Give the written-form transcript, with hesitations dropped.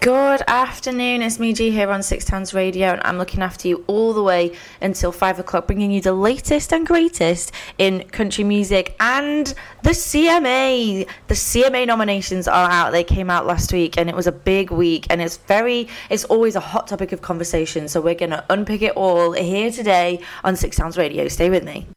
Good afternoon, it's me G here on Six Towns Radio, and I'm looking after you all the way until 5 o'clock, bringing you the latest and greatest in country music and the CMA. The CMA nominations are out. They came out last week and it was a big week, and it's always a hot topic of conversation, so we're going to unpick it all here today on Six Towns Radio. Stay with me.